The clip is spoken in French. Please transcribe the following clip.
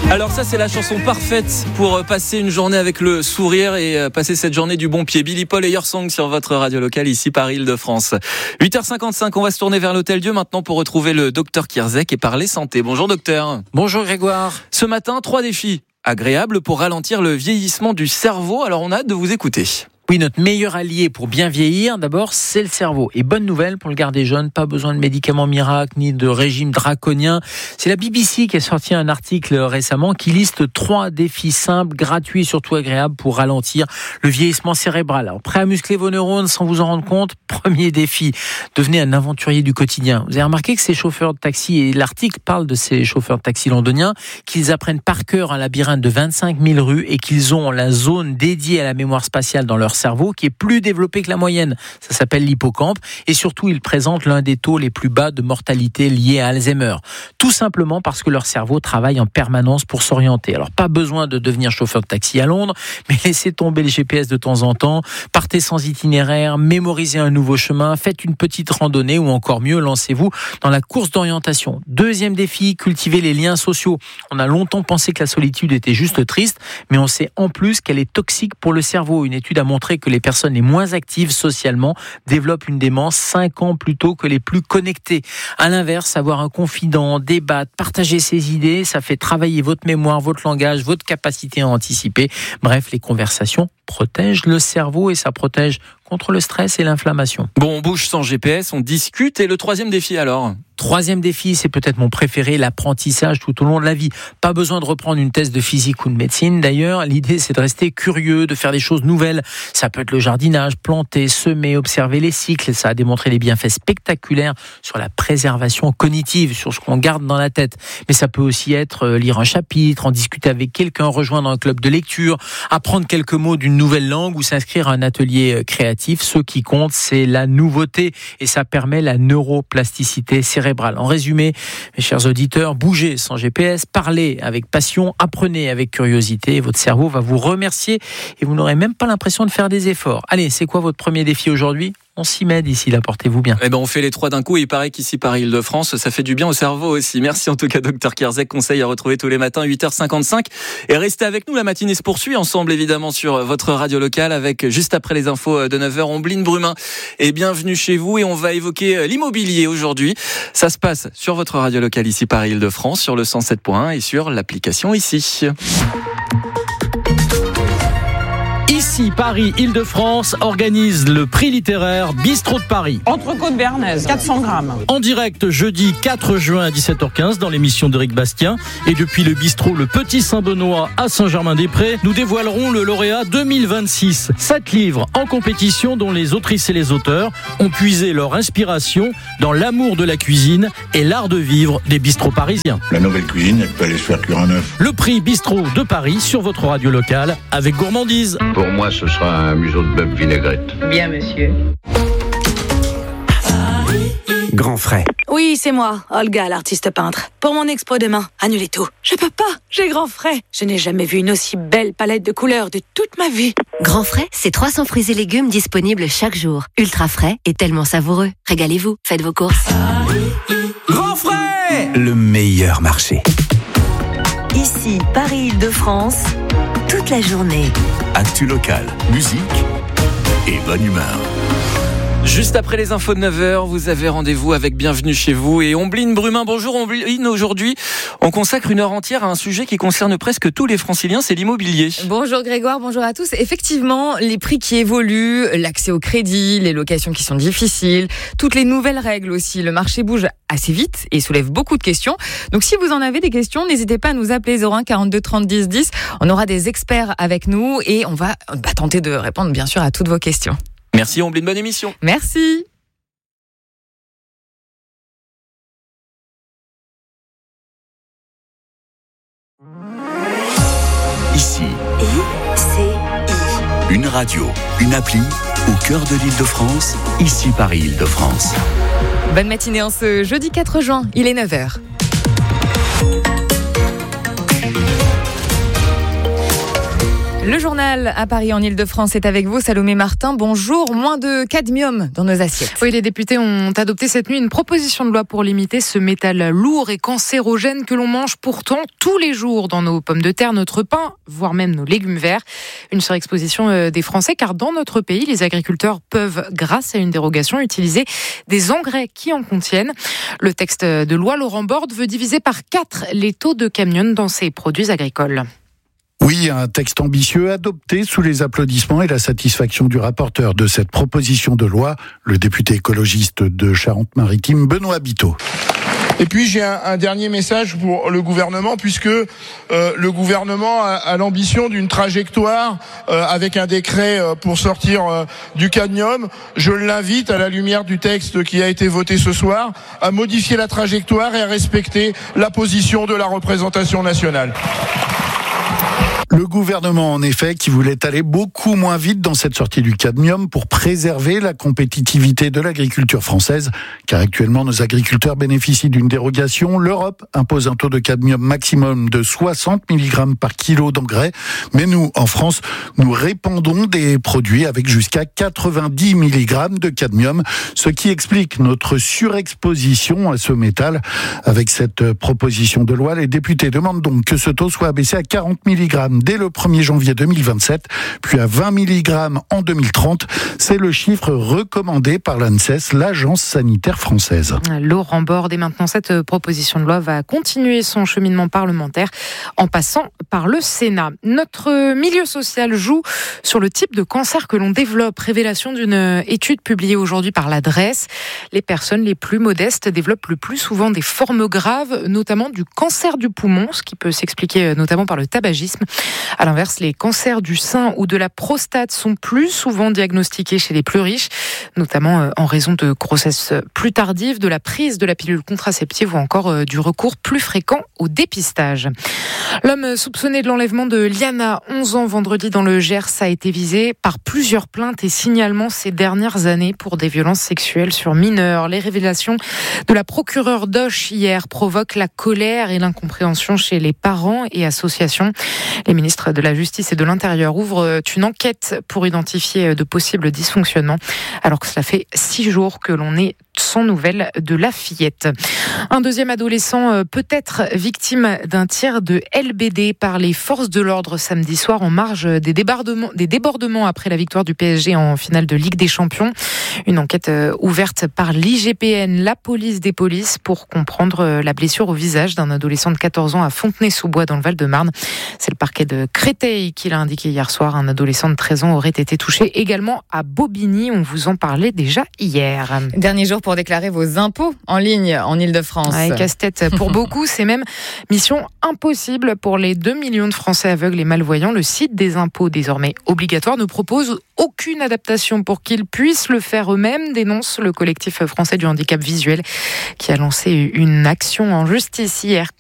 Alors ça, c'est la chanson parfaite pour passer une journée avec le sourire et passer cette journée du bon pied. Billy Paul et Your Song sur votre radio locale ici par Île-de-France. 8h55, on va se tourner vers l'Hôtel Dieu maintenant pour retrouver le docteur Kierzek et parler santé. Bonjour docteur. Bonjour Grégoire. Ce matin, 3 défis agréables pour ralentir le vieillissement du cerveau. Alors on a hâte de vous écouter. Oui, notre meilleur allié pour bien vieillir, d'abord, c'est le cerveau. Et bonne nouvelle pour le garder jeune, pas besoin de médicaments miracles ni de régime draconien. C'est la BBC qui a sorti un article récemment qui liste 3 défis simples, gratuits et surtout agréables pour ralentir le vieillissement cérébral. Alors, prêt à muscler vos neurones sans vous en rendre compte? Premier défi, devenez un aventurier du quotidien. Vous avez remarqué que ces chauffeurs de taxi, et l'article parle de ces chauffeurs de taxi londoniens, qu'ils apprennent par cœur un labyrinthe de 25 000 rues et qu'ils ont la zone dédiée à la mémoire spatiale dans leur cerveau qui est plus développé que la moyenne. Ça s'appelle l'hippocampe et surtout ils présentent l'un des taux les plus bas de mortalité liés à Alzheimer. Tout simplement parce que leur cerveau travaille en permanence pour s'orienter. Alors pas besoin de devenir chauffeur de taxi à Londres, mais laissez tomber les GPS de temps en temps, partez sans itinéraire, mémorisez un nouveau chemin, faites une petite randonnée ou encore mieux, lancez-vous dans la course d'orientation. Deuxième défi, cultivez les liens sociaux. On a longtemps pensé que la solitude était juste triste, mais on sait en plus qu'elle est toxique pour le cerveau. Une étude a montré que les personnes les moins actives socialement développent une démence 5 ans plus tôt que les plus connectées. À l'inverse, avoir un confident, débattre, partager ses idées, ça fait travailler votre mémoire, votre langage, votre capacité à anticiper. Bref, les conversations protègent le cerveau et ça protège contre le stress et l'inflammation. Bon, on bouge sans GPS, on discute. Et le 3e défi alors ? Troisième défi, c'est peut-être mon préféré, l'apprentissage tout au long de la vie. Pas besoin de reprendre une thèse de physique ou de médecine. D'ailleurs, l'idée, c'est de rester curieux, de faire des choses nouvelles. Ça peut être le jardinage, planter, semer, observer les cycles. Ça a démontré des bienfaits spectaculaires sur la préservation cognitive, sur ce qu'on garde dans la tête. Mais ça peut aussi être lire un chapitre, en discuter avec quelqu'un, rejoindre un club de lecture, apprendre quelques mots d'une nouvelle langue ou s'inscrire à un atelier créatif. Ce qui compte, c'est la nouveauté et ça permet la neuroplasticité cérébrale. En résumé, mes chers auditeurs, bougez sans GPS, parlez avec passion, apprenez avec curiosité. Votre cerveau va vous remercier et vous n'aurez même pas l'impression de faire des efforts. Allez, c'est quoi votre premier défi aujourd'hui ? On s'y met d'ici là, portez-vous bien. Eh ben, on fait les 3 d'un coup et il paraît qu'ici par Île-de-France, ça fait du bien au cerveau aussi. Merci en tout cas, docteur Kierzek. Conseil à retrouver tous les matins, 8h55. Et restez avec nous, la matinée se poursuit ensemble évidemment sur votre radio locale avec juste après les infos de 9h, Ombline Brumin. Et bienvenue chez vous et on va évoquer l'immobilier aujourd'hui. Ça se passe sur votre radio locale ici par Île-de-France, sur le 107.1 et sur l'application ici. Ici, Paris, Île-de-France organise le prix littéraire Bistrot de Paris. Entrecôte béarnaise, 400 grammes. En direct jeudi 4 juin à 17h15 dans l'émission d'Éric Bastien. Et depuis le bistrot Le Petit Saint-Benoît à Saint-Germain-des-Prés, nous dévoilerons le lauréat 2026. 7 livres en compétition dont les autrices et les auteurs ont puisé leur inspiration dans l'amour de la cuisine et l'art de vivre des bistrots parisiens. La nouvelle cuisine, elle peut aller se faire cuire un œuf. Le prix Bistrot de Paris sur votre radio locale avec gourmandise. Pour moi, ce sera un museau de bœuf vinaigrette. Bien, monsieur. Grand frais. Oui, c'est moi, Olga, l'artiste peintre. Pour mon expo demain, annulez tout. Je peux pas, j'ai grand frais. Je n'ai jamais vu une aussi belle palette de couleurs de toute ma vie. Grand frais, c'est 300 fruits et légumes disponibles chaque jour. Ultra frais et tellement savoureux. Régalez-vous, faites vos courses. Grand frais, le meilleur marché. Ici, Paris-Île-de-France, toute la journée. Actu local, musique et bonne humeur. Juste après les infos de 9h, vous avez rendez-vous avec Bienvenue chez vous et Ombline Brumin. Bonjour Ombline, aujourd'hui on consacre une heure entière à un sujet qui concerne presque tous les franciliens, c'est l'immobilier. Bonjour Grégoire, bonjour à tous. Effectivement, les prix qui évoluent, l'accès au crédit, les locations qui sont difficiles, toutes les nouvelles règles aussi, le marché bouge assez vite et soulève beaucoup de questions. Donc si vous en avez des questions, n'hésitez pas à nous appeler 01 42 30 10 10. On aura des experts avec nous et on va tenter de répondre bien sûr à toutes vos questions. Merci Ombline, bonne émission. Merci. Ici, une radio, une appli au cœur de l'Île-de-France, ici Paris Île-de-France. Bonne matinée en ce jeudi 4 juin, il est 9h. Le journal à Paris en Ile-de-France est avec vous, Salomé Martin. Bonjour, moins de cadmium dans nos assiettes. Oui, les députés ont adopté cette nuit une proposition de loi pour limiter ce métal lourd et cancérogène que l'on mange pourtant tous les jours dans nos pommes de terre, notre pain, voire même nos légumes verts. Une surexposition des Français, car dans notre pays, les agriculteurs peuvent, grâce à une dérogation, utiliser des engrais qui en contiennent. Le texte de loi Laurent Borde veut diviser par 4 les taux de cadmium dans ces produits agricoles. Oui, un texte ambitieux adopté sous les applaudissements et la satisfaction du rapporteur de cette proposition de loi, le député écologiste de Charente-Maritime, Benoît Biteau. Et puis j'ai un dernier message pour le gouvernement, puisque le gouvernement a l'ambition d'une trajectoire avec un décret pour sortir du cadmium. Je l'invite, à la lumière du texte qui a été voté ce soir, à modifier la trajectoire et à respecter la position de la représentation nationale. Le gouvernement, en effet, qui voulait aller beaucoup moins vite dans cette sortie du cadmium pour préserver la compétitivité de l'agriculture française, car actuellement nos agriculteurs bénéficient d'une dérogation. L'Europe impose un taux de cadmium maximum de 60 mg par kilo d'engrais, mais nous, en France, nous répandons des produits avec jusqu'à 90 mg de cadmium, ce qui explique notre surexposition à ce métal. Avec cette proposition de loi, les députés demandent donc que ce taux soit abaissé à 40 mg dès le 1er janvier 2027, puis à 20 mg en 2030. C'est le chiffre recommandé par l'ANSES, l'Agence sanitaire française. Laurent Borde, et maintenant cette proposition de loi va continuer son cheminement parlementaire en passant par le Sénat. Notre milieu social joue sur le type de cancer que l'on développe. Révélation d'une étude publiée aujourd'hui par l'Adresse. Les personnes les plus modestes développent le plus souvent des formes graves, notamment du cancer du poumon, ce qui peut s'expliquer notamment par le tabagisme. À l'inverse, les cancers du sein ou de la prostate sont plus souvent diagnostiqués chez les plus riches, notamment en raison de grossesses plus tardives, de la prise de la pilule contraceptive ou encore du recours plus fréquent au dépistage. L'homme soupçonné de l'enlèvement de Liana, 11 ans, vendredi dans le Gers, a été visé par plusieurs plaintes et signalements ces dernières années pour des violences sexuelles sur mineurs. Les révélations de la procureure d'Auch hier provoquent la colère et l'incompréhension chez les parents et associations. Les ministres de la Justice et de l'Intérieur ouvrent une enquête pour identifier de possibles dysfonctionnements, alors que cela fait 6 jours que l'on est sans nouvelles de la fillette. Un deuxième adolescent peut être victime d'un tir de LBD par les forces de l'ordre samedi soir en marge des débordements après la victoire du PSG en finale de Ligue des Champions. Une enquête ouverte par l'IGPN, la police des polices, pour comprendre la blessure au visage d'un adolescent de 14 ans à Fontenay-sous-Bois dans le Val-de-Marne. C'est le parquet de Créteil qui l'a indiqué hier soir. Un adolescent de 13 ans aurait été touché également à Bobigny. On vous en parlait déjà hier. Dernier jour pour déclarer vos impôts en ligne en Ile-de-France. Ouais, casse-tête pour beaucoup, c'est même mission impossible pour les 2 millions de Français aveugles et malvoyants. Le site des impôts, désormais obligatoire, ne propose aucune adaptation pour qu'ils puissent le faire eux-mêmes, dénonce le collectif français du handicap visuel qui a lancé une action en justice hier